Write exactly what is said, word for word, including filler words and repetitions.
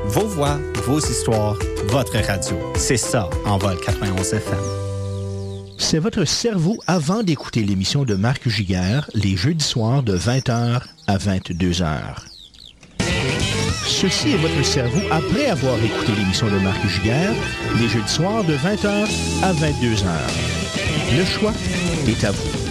Vos voix, vos histoires, votre radio. C'est ça, Envol quatre-vingt-onze F M. C'est votre cerveau avant d'écouter l'émission de Marc Giguère, les jeudis soirs de vingt heures à vingt-deux heures. Ceci est votre cerveau après avoir écouté l'émission de Marc Giguère, les jeudis soirs de vingt heures à vingt-deux heures. Le choix est à vous.